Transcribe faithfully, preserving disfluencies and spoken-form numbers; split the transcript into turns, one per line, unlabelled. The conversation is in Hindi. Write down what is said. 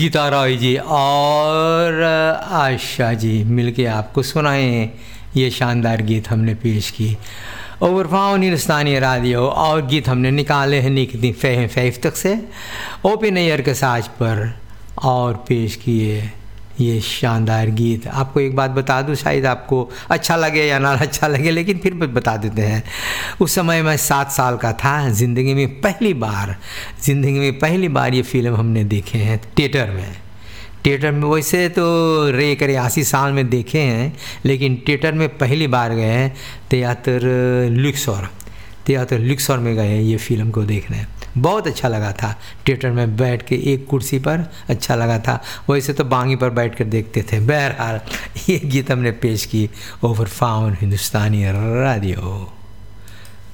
गीता रॉय जी और आशा जी मिलके आपको सुनाए ये शानदार गीत हमने पेश की। ओवरफाउन हिंदुस्तानी रेडियो और गीत हमने निकाले हैं निकती फ़हम फ़ैफ तक से ओपन एयर के साज पर और पेश किए ये शानदार गीत। आपको एक बात बता दूं, शायद आपको अच्छा लगे या ना अच्छा लगे, लेकिन फिर बता देते हैं। उस समय मैं सात साल का था। ज़िंदगी में पहली बार ज़िंदगी में पहली बार ये फिल्म हमने देखे हैं थिएटर में। थिएटर में वैसे तो रे करे अस्सी साल में देखे हैं, लेकिन थिएटर में पहली बार गए हैं। थिएटर लुक्सोर थिएटर लुक्सोर में गए ये फिल्म को देखने। बहुत अच्छा लगा था थिएटर में बैठ के एक कुर्सी पर, अच्छा लगा था। वैसे तो बांगी पर बैठ कर देखते थे। बहरहाल ये गीत हमने पेश की ओवरफाउन हिंदुस्तानी रेडियो।